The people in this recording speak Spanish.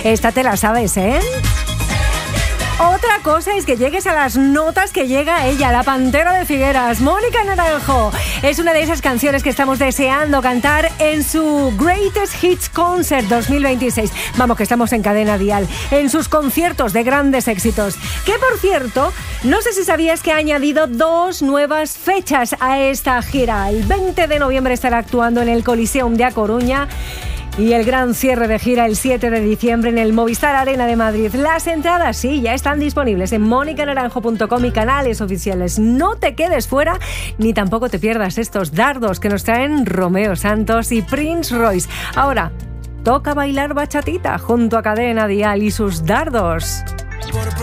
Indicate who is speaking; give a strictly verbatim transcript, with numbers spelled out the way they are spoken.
Speaker 1: Esta te la sabes, ¿eh? Otra cosa es que llegues a las notas que llega ella, la Pantera de Figueras, Mónica Naranjo. Es una de esas canciones que estamos deseando cantar en su Greatest Hits Concert dos mil veintiséis. Vamos, que estamos en Cadena Dial, en sus conciertos de grandes éxitos. Que, por cierto, no sé si sabías que ha añadido dos nuevas fechas a esta gira. El veinte de noviembre estará actuando en el Coliseum de A Coruña. Y el gran cierre de gira el siete de diciembre en el Movistar Arena de Madrid. Las entradas, sí, ya están disponibles en mónica naranjo punto com y canales oficiales. No te quedes fuera, ni tampoco te pierdas estos dardos que nos traen Romeo Santos y Prince Royce. Ahora, toca bailar bachatita junto a Cadena Dial y sus dardos.